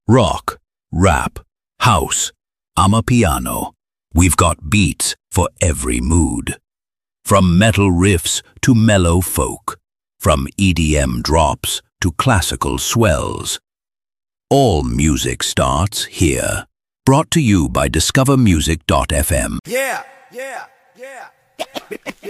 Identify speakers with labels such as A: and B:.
A: Rock, rap, house, amapiano. We've got beats for every mood. From metal riffs to mellow folk. From EDM drops to classical swells. All music starts here. Brought to you by discovermusic.fm.
B: Yeah, yeah, yeah.